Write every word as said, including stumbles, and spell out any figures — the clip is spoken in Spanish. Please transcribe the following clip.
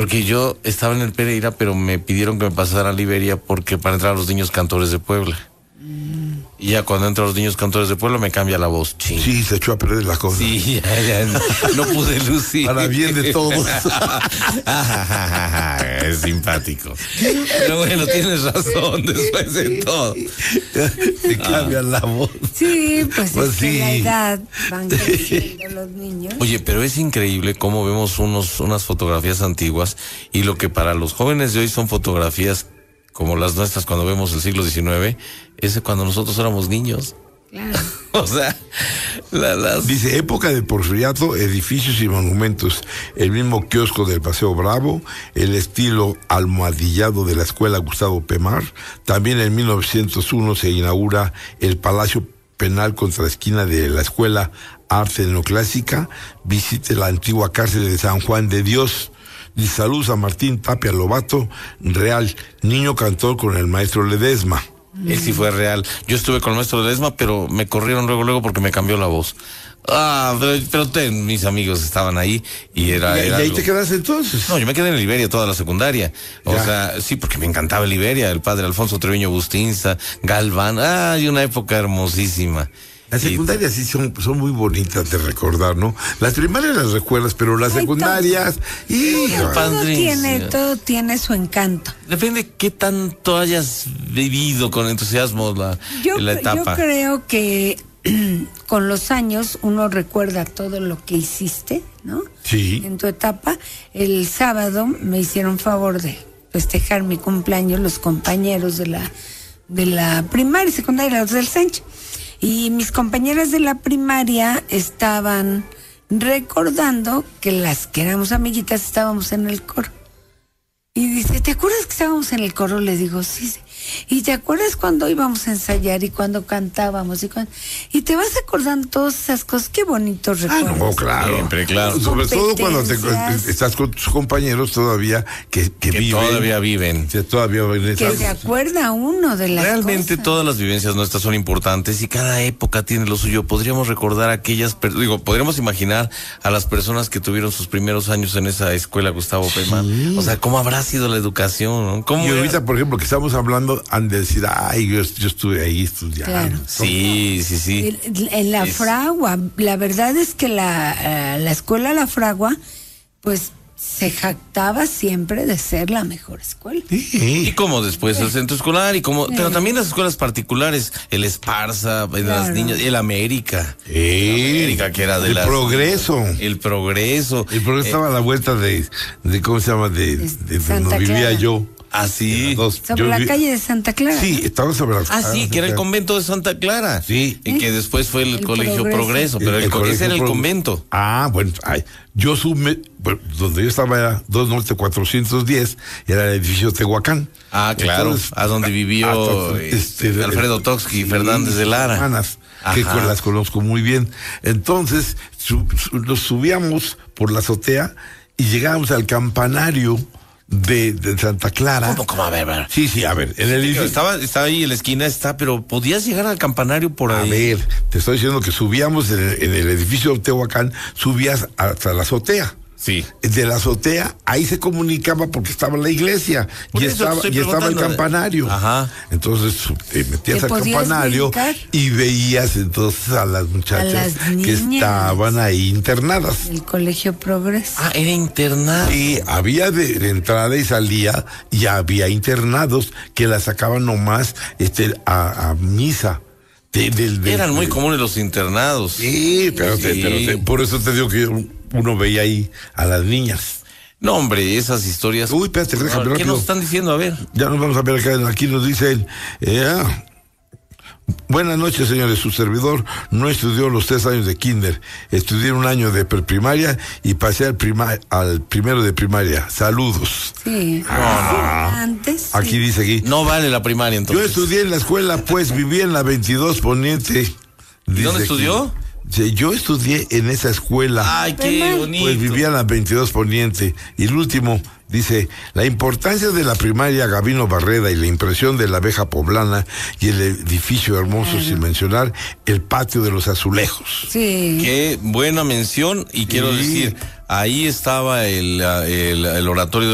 Porque yo estaba en el Pereira, pero me pidieron que me pasara a Liberia porque para entrar a los niños cantores de Puebla. Mm. Y ya cuando entran los niños cantores de Puebla me cambia la voz. Ching. Sí, se echó a perder la cosa. Sí, ya, ya, no, no pude lucir. Para bien de todos. Es simpático. Pero bueno, tienes razón, después de todo. Se cambian ah. la voz. Sí, pues, pues es sí. que la edad van creciendo los niños. Oye, pero es increíble cómo vemos unos unas fotografías antiguas y lo que para los jóvenes de hoy son fotografías como las nuestras cuando vemos el siglo diecinueve, ese cuando nosotros éramos niños. Claro. O sea, la, las... dice, época de porfiriato, edificios y monumentos, el mismo kiosco del Paseo Bravo, el estilo almohadillado de la Escuela Gustavo Pemar, también en mil novecientos uno se inaugura el Palacio Penal contra la esquina de la Escuela Arte Neoclásica, visite la antigua cárcel de San Juan de Dios. Y saludos a Martín Tapia Lobato, real, niño cantor con el maestro Ledesma. Él sí fue real. Yo estuve con el maestro Ledesma, pero me corrieron luego, luego porque me cambió la voz. Ah, pero, pero ten, mis amigos estaban ahí y era... ¿Y, era y ahí lo... te quedaste entonces? No, yo me quedé en Liberia toda la secundaria. O ya. sea, sí, porque me encantaba Liberia, el padre Alfonso Treviño Bustinza, Galván. Ah, y una época hermosísima. Las secundarias sí son, son muy bonitas de recordar, ¿no? Las primarias las recuerdas, pero las Ay, secundarias... Y, todo, tiene, todo tiene su encanto. Depende qué tanto hayas vivido con entusiasmo la, yo, la etapa. Yo creo que con los años uno recuerda todo lo que hiciste, ¿no? Sí. En tu etapa. El sábado me hicieron favor de festejar mi cumpleaños los compañeros de la, de la primaria y secundaria, los del Sánchez. Y mis compañeras de la primaria estaban recordando que las que éramos amiguitas estábamos en el coro. Y dice, ¿te acuerdas que estábamos en el coro? Le digo, sí, sí. ¿Y te acuerdas cuando íbamos a ensayar y cuando cantábamos? Y, cuando... y te vas acordando todas esas cosas. Qué bonitos recuerdos. Ah, no, claro. Siempre, claro. Sobre todo cuando te, estás con tus compañeros todavía que, que, que viven. todavía viven. Que todavía viven. Que se acuerda uno de las Realmente cosas. todas las vivencias nuestras son importantes y cada época tiene lo suyo. Podríamos recordar a aquellas, digo, podríamos imaginar a las personas que tuvieron sus primeros años en esa escuela Gustavo Pemar. Sí. O sea, ¿cómo habrá sido la educación? ¿No? ¿Cómo y ahorita, era? Por ejemplo, que estamos hablando, han de decir, ay, yo, yo estuve ahí estudiando. Claro. Sí, sí, sí. En, en la es... Fragua, la verdad es que la, la escuela La Fragua, pues, se jactaba siempre de ser la mejor escuela. Sí. Y como después el centro escolar, y como, sí. Pero también las escuelas particulares, el Esparza, claro. Las niñas, el América. Sí. El América, que era de el las, progreso. El progreso. El progreso eh, estaba a la vuelta de, de, ¿cómo se llama? De, de, de donde vivía yo. Ah, sí. Dos, sobre la vi... calle de Santa Clara. Sí, estaba sobre la Ah, sí, que era el convento de Santa Clara. Sí. Y que después fue el, el Colegio Progreso, Progreso pero el, el, el ese era el Pro... convento. Ah, bueno, ay, yo sube, bueno, donde yo estaba era dos Norte cuatrocientos diez, era el edificio Tehuacán. Ah, claro, Entonces, a donde vivió a, este, este, Alfredo Toxqui y Fernández de Lara. Hermanas, que con, las conozco muy bien. Entonces, su, su, nos subíamos por la azotea y llegábamos al campanario De, de Santa Clara. ¿Cómo, cómo? A ver, a ver. Sí, sí, a ver. En el edificio... estaba, estaba ahí en la esquina, está, pero podías llegar al campanario por ahí. A ver, te estoy diciendo que subíamos en el, en el edificio de Tehuacán, subías hasta la azotea. Sí. De la azotea, ahí se comunicaba porque estaba la iglesia por y estaba, y estaba el campanario. Ajá. Entonces te metías al campanario brincar? Y veías entonces a las muchachas a las que estaban ahí internadas. El Colegio Progreso. Ah, era internado. Sí, había de, de entrada y salía, y había internados que la sacaban nomás este, a, a misa. De, de, de, Eran de, muy comunes los internados. Sí, pero, sí. Te, pero te, por eso te digo que uno veía ahí a las niñas. No, hombre, esas historias. Uy, espérate, déjame ver. ¿Qué nos están diciendo? A ver. Ya nos vamos a ver acá. Aquí nos dice él. Eh, Buenas noches, señores. Su servidor no estudió los tres años de kinder. Estudié un año de preprimaria y pasé al, prima, al primero de primaria. Saludos. Sí. Ah, antes. Aquí sí. dice aquí. No vale la primaria, entonces. Yo estudié en la escuela, pues viví en la veintidós Poniente. ¿Y dónde estudió? Sí, yo estudié en esa escuela. Ay, qué bonito. Pues vivía en la veintidós Poniente. Y el último dice, la importancia de la primaria Gabino Barreda y la impresión de la abeja poblana y el edificio hermoso, claro. Sin mencionar el patio de los azulejos. Sí. Qué buena mención y quiero sí. decir, ahí estaba el, el, el oratorio de